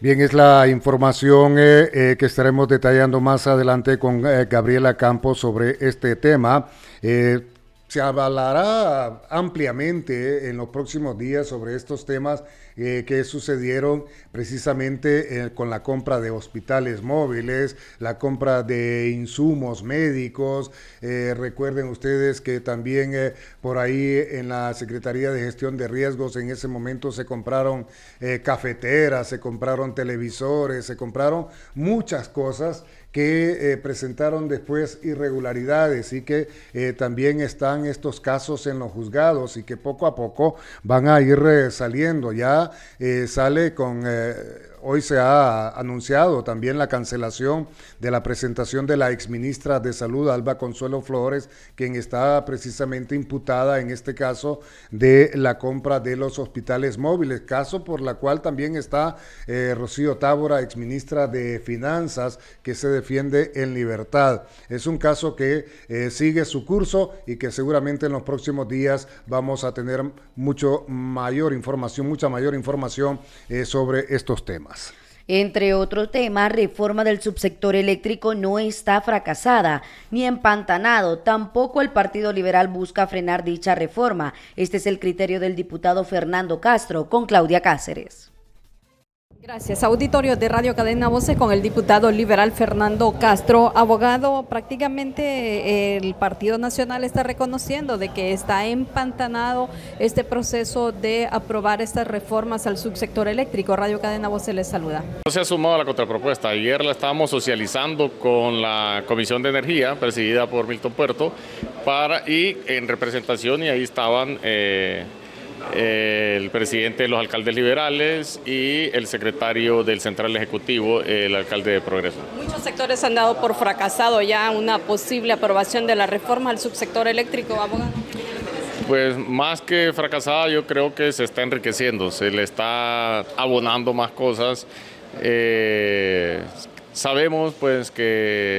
Bien, es la información que estaremos detallando más adelante con Gabriela Campos sobre este tema. Se hablará ampliamente en los próximos días sobre estos temas que sucedieron precisamente con la compra de hospitales móviles, la compra de insumos médicos. Recuerden ustedes que también por ahí en la Secretaría de Gestión de Riesgos en ese momento se compraron cafeteras, se compraron televisores, se compraron muchas cosas que presentaron después irregularidades y que también están estos casos en los juzgados y que poco a poco van a ir saliendo. Ya sale con... Hoy se ha anunciado también la cancelación de la presentación de la exministra de Salud, Alba Consuelo Flores, quien está precisamente imputada en este caso de la compra de los hospitales móviles, caso por la cual también está Rocío Tábora, exministra de Finanzas, que se defiende en libertad. Es un caso que sigue su curso y que seguramente en los próximos días vamos a tener mucha mayor información sobre estos temas. Entre otros temas, reforma del subsector eléctrico no está fracasada ni empantanado. Tampoco el Partido Liberal busca frenar dicha reforma. Este es el criterio del diputado Fernando Castro con Claudia Cáceres. Gracias. Auditorio de Radio Cadena Voces con el diputado liberal Fernando Castro. Abogado, prácticamente el Partido Nacional está reconociendo de que está empantanado este proceso de aprobar estas reformas al subsector eléctrico. Radio Cadena Voces les saluda. Se ha sumado a la contrapropuesta. Ayer la estábamos socializando con la Comisión de Energía, presidida por Milton Puerto, y en representación, y ahí estaban el presidente de los alcaldes liberales y el secretario del Central Ejecutivo, el alcalde de Progreso. Muchos sectores han dado por fracasado ya una posible aprobación de la reforma al subsector eléctrico, abogado. Pues más que fracasada, yo creo que se está enriqueciendo, se le está abonando más cosas. Sabemos pues que